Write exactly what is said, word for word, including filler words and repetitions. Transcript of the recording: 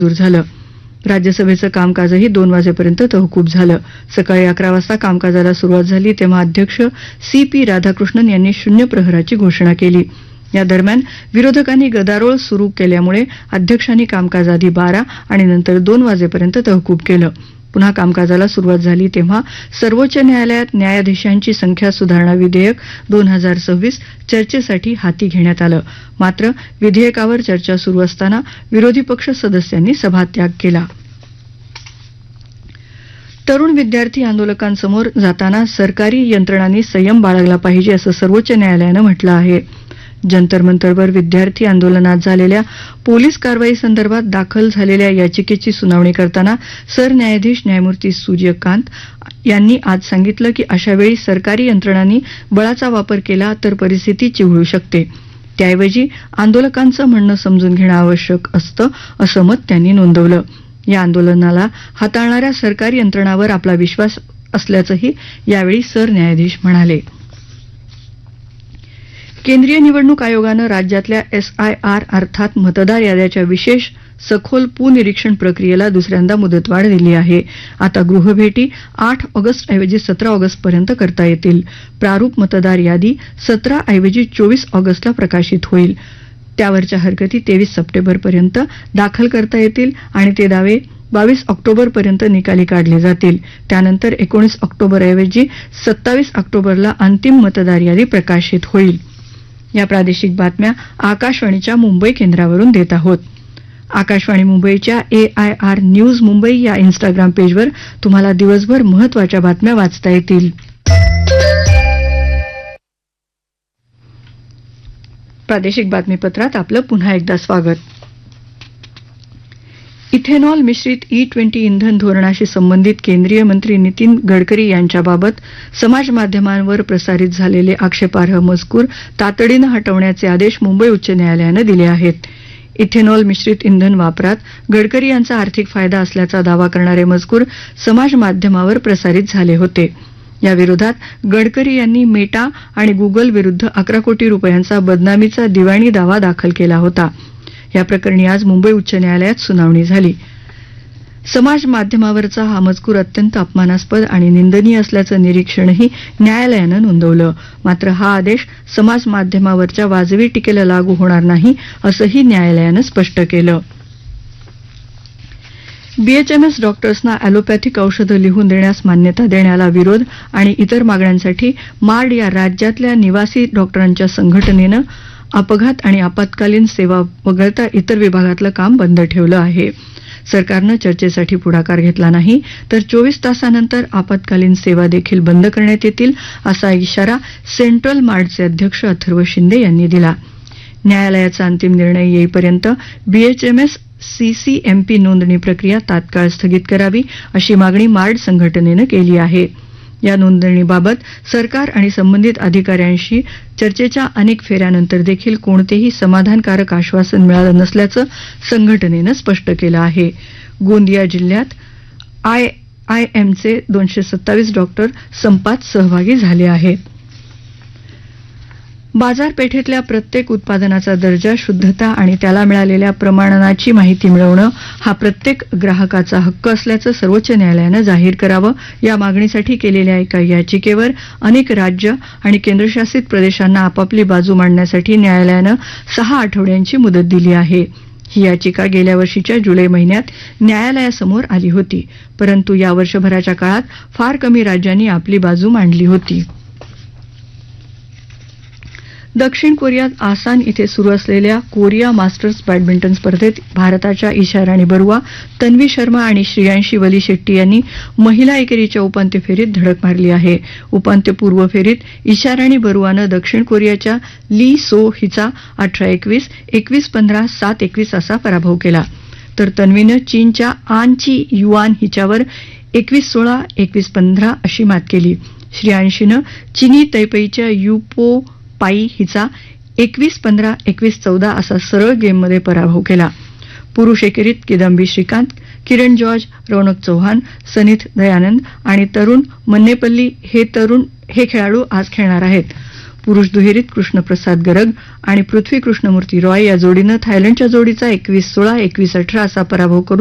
मंजूर झालं. राज्यसभेचं कामकाजही दोन वाजेपर्यंत तहकूब झालं. सकाळी अकरा वाजता कामकाजाला सुरुवात झाली तेव्हा अध्यक्ष सी पी राधाकृष्णन यांनी शून्य प्रहराची घोषणा केली. या दरम्यान विरोधकांनी गदारोळ सुरू केल्यामुळे अध्यक्षांनी कामकाज आधी बारा आणि नंतर दोन वाजेपर्यंत तहकूब केलं. पुन्हा कामकाजाला सुरुवात झाली तेव्हा सर्वोच्च न्यायालयात न्यायाधीशांची संख्या सुधारणा विधेयक दोन हजार सव्वीस चर्चेसाठी हाती घेण्यात आलं. मात्र विधेयकावर चर्चा सुरू असताना विरोधी पक्ष सदस्यांनी सभात्याग केला. तरुण विद्यार्थी आंदोलकांसमोर जाताना सरकारी यंत्रणांनी संयम बाळगला पाहिजे असं सर्वोच्च न्यायालयानं म्हटलं आहे. जंतर मंतरवर विद्यार्थी आंदोलनात झालेल्या पोलीस कारवाई संदर्भात दाखल झालेल्या याचिकेची सुनावणी करताना सरन्यायाधीश न्यायमूर्ती सूर्यकांत यांनी आज सांगितलं की अशावेळी सरकारी यंत्रणांनी बळाचा वापर केला तर परिस्थिती चिघळू शकते. त्याऐवजी आंदोलकांचं म्हणणं समजून घेणं आवश्यक असतं असं मत त्यांनी नोंदवलं. या आंदोलनाला हाताळणाऱ्या सरकारी यंत्रणांवर आपला विश्वास असल्याचंही यावेळी सरन्यायाधीश म्हणाले. केंद्रीय निवडणूक आयोगानं राज्यातल्या एस आय आर अर्थात मतदार याद्याच्या विशेष सखोल पुनिरीक्षण प्रक्रियेला दुसऱ्यांदा मुदतवाढ दिली आहे. आता गृहभेटी आठ ऑगस्ट ऐवजी सतरा ऑगस्ट पर्यंत करता येतील. प्रारूप मतदार यादी सतरा ऐवजी चोवीस ऑगस्टला प्रकाशित होईल. त्यावरच्या हरकती तेवीस सप्टेंबरपर्यंत दाखल करता येतील आणि ते दावे बावीस ऑक्टोबरपर्यंत निकाली काढले जातील. त्यानंतर एकोणीस ऑक्टोबरऐवजी सत्तावीस ऑक्टोबरला अंतिम मतदार यादी प्रकाशित होईल. या प्रादेशिक बातम्या आकाशवाणीच्या मुंबई केंद्रावरून देत आहोत. आकाशवाणी मुंबईच्या ए आय आर न्यूज मुंबई या इन्स्टाग्राम पेजवर तुम्हाला दिवसभर महत्त्वाच्या बातम्या वाचता येतील. प्रादेशिक बातमीपत्रात आपलं पुन्हा एकदा स्वागत. इथेनॉल मिश्रित ई ट्वेंटी इंधन धोरणाशी संबंधित केंद्रीय मंत्री नितीन गडकरी यांच्याबाबत समाज माध्यमांवर प्रसारित झालेले आक्षेपार्ह मजकूर तातडीनं हटवण्याचे आदेश मुंबई उच्च न्यायालयानं दिले आहेत. इथेनॉल मिश्रित इंधन वापरात गडकरी यांचा आर्थिक फायदा असल्याचा दावा करणारे मजकूर समाज माध्यमावर प्रसारित झाले होते. याविरोधात गडकरी यांनी मेटा आणि गुगल विरुद्ध अकरा कोटी रुपयांचा बदनामीचा दिवाणी दावा दाखल केला होता. या प्रकरणी आज मुंबई उच्च न्यायालयात सुनावणी झाली. समाज माध्यमावरचा हा मजकूर अत्यंत अपमानास्पद आणि निंदनीय असल्याचं निरीक्षणही न्यायालयानं नोंदवलं. मात्र हा आदेश समाज माध्यमावरच्या वाजवी टीकेला लागू होणार नाही असंही न्यायालयानं स्पष्ट केलं. बीएचएमएस डॉक्टर्सना अॅलोपॅथिक औषधं लिहून देण्यास मान्यता देण्याला विरोध आणि इतर मागण्यांसाठी मार्ड या राज्यातल्या निवासी डॉक्टरांच्या संघटनेनं अपघात आणि आपत्कालीन सेवा वगळता इतर विभागातलं काम बंद ठेवलं आहे. सरकारनं चर्चेसाठी पुढाकार घेतला नाही तर चोवीस तासानंतर आपत्कालीन सेवा देखील बंद करण्यात येतील असा इशारा सेंट्रल मार्डचे अध्यक्ष अथर्व शिंदे यांनी दिला. न्यायालयाचा अंतिम निर्णय येईपर्यंत बीएचएमएस सीसीएमपी नोंदणी प्रक्रिया तात्काळ स्थगित करावी अशी मागणी मार्ड संघटनेनं केली आहे. या नोंदणीबाबत सरकार आणि संबंधित अधिकाऱ्यांशी चर्चेच्या अनेक फेऱ्यानंतर देखील कोणतेही समाधानकारक आश्वासन मिळालं नसल्याचं संघटनेनं स्पष्ट केलं आहे. गोंदिया जिल्ह्यात आय आय एमचे दोनशे सत्तावीस डॉक्टर संपात सहभागी झाले आहेत. बाजारपेठेतल्या प्रत्येक उत्पादनाचा दर्जा, शुद्धता आणि त्याला मिळालेल्या प्रमाणनाची माहिती मिळवणं हा प्रत्येक ग्राहकाचा हक्क असल्याचं सर्वोच्च न्यायालयानं जाहीर करावं या मागणीसाठी केलेल्या एका याचिकेवर अनेक राज्य आणि केंद्रशासित प्रदेशांना आपापली बाजू मांडण्यासाठी न्यायालयानं सहा आठवड्यांची मुदत दिली आहे. ही याचिका गेल्या वर्षीच्या जुलै महिन्यात न्यायालयासमोर आली होती, परंतु या वर्षभराच्या काळात फार कमी राज्यांनी आपली बाजू मांडली होती. दक्षिण कोरियात आसान इथे सुरू असलेल्या कोरिया मास्टर्स बॅडमिंटन स्पर्धेत भारताच्या ईशा राणी बरुआ, तन्वी शर्मा आणि श्रेयांशी वली शेट्टी यांनी महिला एकेरीच्या उपांत्य फेरीत धडक मारली आहे. उपांत्यपूर्व फेरीत ईशा राणी बरुआनं दक्षिण कोरियाच्या ली सो हिचा अठरा एकवीस, एकवीस पंधरा, सात एकवीस असा पराभव केला, तर तन्वीनं चीनच्या आन ची युआन हिच्यावर एकवीस सोळा, एकवीस पंधरा अशी मात केली. श्रेयांशीनं चिनी तैपेईच्या युपो पाई हिचा एकवीस पंधरा, एकवीस चौदा असा सरळ गेममध्ये पराभव केला. पुरुष एकेरीत किदंबी श्रीकांत, किरण जॉर्ज, रौनक चौहान, सनीथ दयानंद आणि तरुण मन्नेपल्ली हे तरुण हे खेळाडू आज खेळणार आहेत. पुरुष दुहेरीत कृष्णप्रसाद गरग आणि पृथ्वी कृष्णमूर्ती रॉय या जोडीनं थायलंडच्या जोडीचा एकवीस सोळा एकवीस अठरा असा पराभव करून